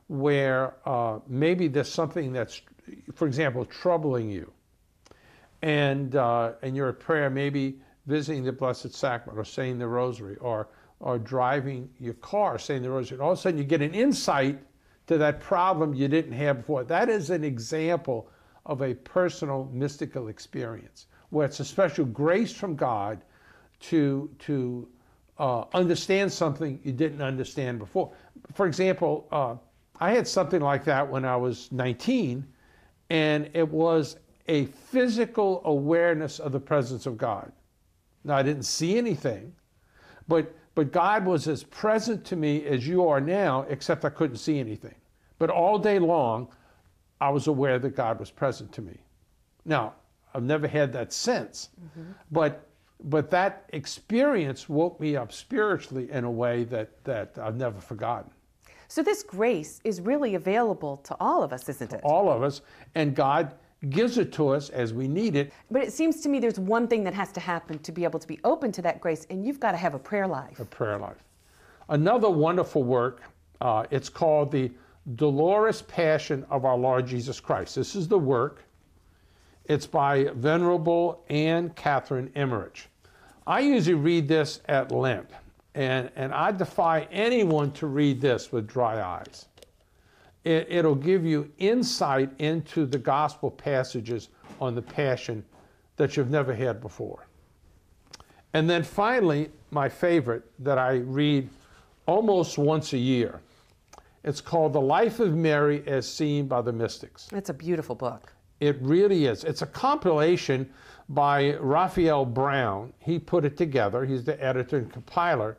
where maybe there's something that's, for example, troubling you, and you're at prayer, maybe visiting the Blessed Sacrament or saying the Rosary, or driving your car saying the Rosary, and all of a sudden you get an insight to that problem you didn't have before. That is an example of a personal mystical experience where it's a special grace from God to understand something you didn't understand before. For example, I had something like that when I was 19, and it was a physical awareness of the presence of God. Now, I didn't see anything, but God was as present to me as you are now, except I couldn't see anything. But all day long, I was aware that God was present to me. Now, I've never had that sense, but that experience woke me up spiritually in a way that I've never forgotten. So this grace is really available to all of us, isn't it? All of us, and God gives it to us as we need it. But it seems to me there's one thing that has to happen to be able to be open to that grace, and you've got to have a prayer life. A prayer life. Another wonderful work, it's called the Dolorous Passion of Our Lord Jesus Christ. This is the work. It's by Venerable Anne Catherine Emmerich. I usually read this at Lent, and I defy anyone to read this with dry eyes. It'll give you insight into the gospel passages on the Passion that you've never had before. And then finally, my favorite that I read almost once a year. It's called The Life of Mary as Seen by the Mystics. It's a beautiful book. It really is. It's a compilation by Raphael Brown. He put it together. He's the editor and compiler,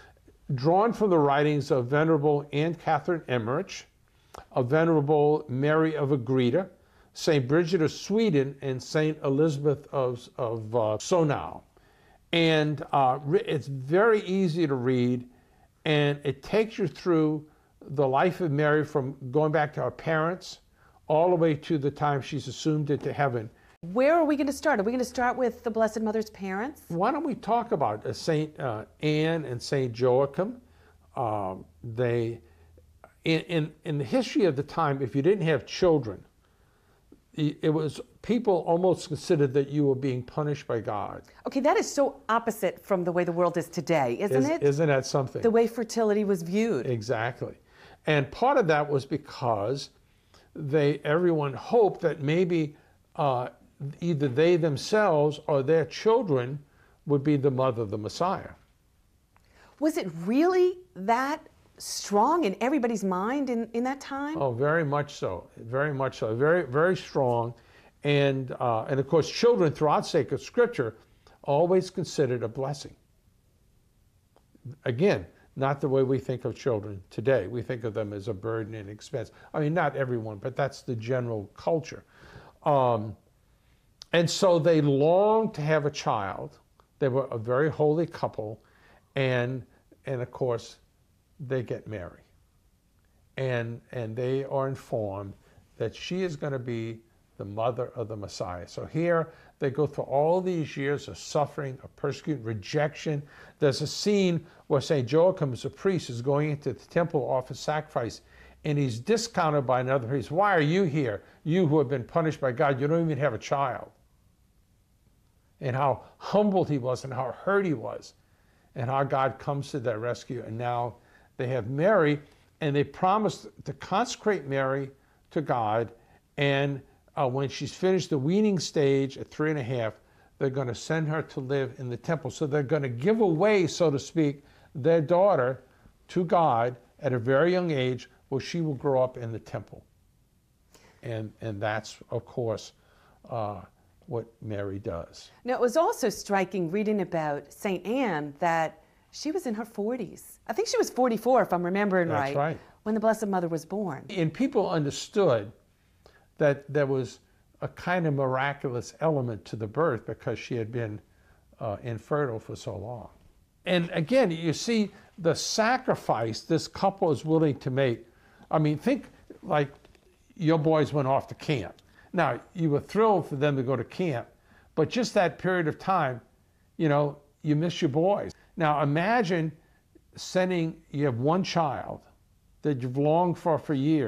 drawn from the writings of Venerable Anne Catherine Emmerich, of Venerable Mary of Agreda, St. Bridget of Sweden, and St. Elizabeth of Sonau. And it's very easy to read, and it takes you through the life of Mary from going back to her parents all the way to the time she's assumed into heaven. Where are we going to start? Are we going to start with the Blessed Mother's parents? Why don't we talk about St. Anne and St. Joachim? In the history of the time, if you didn't have children, it was, people almost considered that you were being punished by God. Okay, that is so opposite from the way the world is today, isn't it? Isn't that something? The way fertility was viewed. Exactly. And part of that was because everyone hoped that maybe either they themselves or their children would be the mother of the Messiah. Was it really that strong in everybody's mind in that time? Oh, very much so. Very much so. Very, very strong. And of course, children throughout sacred scripture always considered a blessing. Again, not the way we think of children today. We think of them as a burden and expense. I mean, not everyone, but that's the general culture. And so they longed to have a child. They were a very holy couple, and of course, they get married. And they are informed that she is going to be the mother of the Messiah. So here they go through all these years of suffering, of persecution, rejection. There's a scene where St. Joachim, as a priest, is going into the temple to offer sacrifice, and he's discounted by another priest. Why are you here? You who have been punished by God, you don't even have a child. And how humbled he was and how hurt he was, and how God comes to their rescue. And now they have Mary, and they promised to consecrate Mary to God, and when she's finished the weaning stage at 3.5, they're going to send her to live in the temple. So they're going to give away, so to speak, their daughter to God at a very young age, where she will grow up in the temple. And that's, of course, what Mary does. Now, it was also striking reading about St. Anne that she was in her 40s. I think she was 44, if I'm remembering right. That's right. When the Blessed Mother was born. And people understood that there was a kind of miraculous element to the birth because she had been infertile for so long. And again, you see the sacrifice this couple is willing to make. I mean, think like your boys went off to camp. Now, you were thrilled for them to go to camp, but just that period of time, you know, you miss your boys. Now, imagine you have one child, that you've longed for years.